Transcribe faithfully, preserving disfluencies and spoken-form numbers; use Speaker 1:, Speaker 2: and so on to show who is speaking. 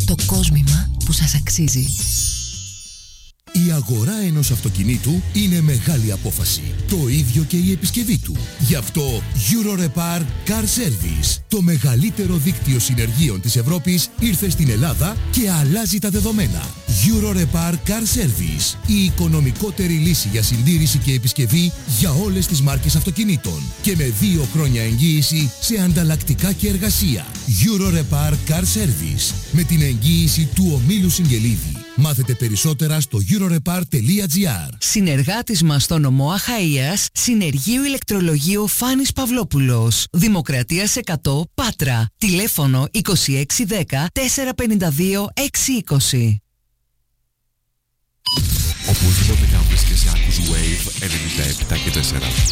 Speaker 1: Το κόσμημα που σας αξίζει.
Speaker 2: Η αγορά ενός αυτοκινήτου είναι μεγάλη απόφαση. Το ίδιο και η επισκευή του. Γι' αυτό Eurorepar Car Service, το μεγαλύτερο δίκτυο συνεργείων της Ευρώπης, ήρθε στην Ελλάδα και αλλάζει τα δεδομένα. Eurorepar Car Service, η οικονομικότερη λύση για συντήρηση και επισκευή για όλες τις μάρκες αυτοκινήτων και με δύο χρόνια εγγύηση σε ανταλλακτικά και εργασία. Eurorepar Car Service, με την εγγύηση του ομίλου Συγγελίδη. Μάθετε περισσότερα στο eurorepar τελεία gr.
Speaker 1: Συνεργάτης μας στο νομό Αχαΐας, Συνεργείο Ηλεκτρολογίου Φάνης Παυλόπουλος. Δημοκρατίας εκατό, Πάτρα. Τηλέφωνο είκοσι έξι δέκα τετρακόσια πενήντα δύο εξακόσια είκοσι.
Speaker 3: Οπουδήποτε και αν βρίσκεσαι, ακούς Wave ενενήντα επτά και τέσσερα.